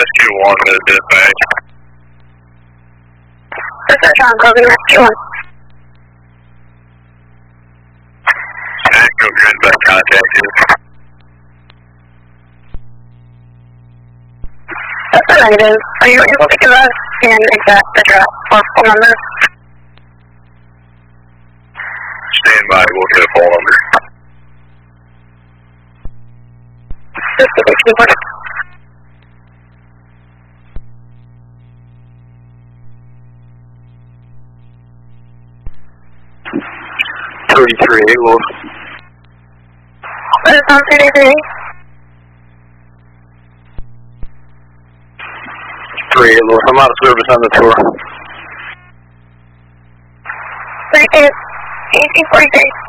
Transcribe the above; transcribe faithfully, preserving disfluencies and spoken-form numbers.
Rescue one with a dispatch. This is John Logan, Rescue one. Actual good best contact you. That's a negative. Are you able to give us an exact address or phone number? Stand by, we'll get a phone number. This is the keyboard. thirty-three, eight, Wolf. What is on thirty-three? three, eight, Wolf. I'm out of service on the tour. thirty-eight, eighteen forty-three.